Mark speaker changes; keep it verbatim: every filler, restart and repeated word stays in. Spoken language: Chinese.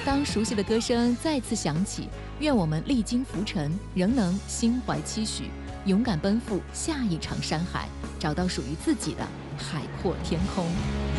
Speaker 1: 当熟悉的歌声再次响起，愿我们历经浮沉，仍能心怀期许，勇敢奔赴下一场山海，找到属于自己的海阔天空。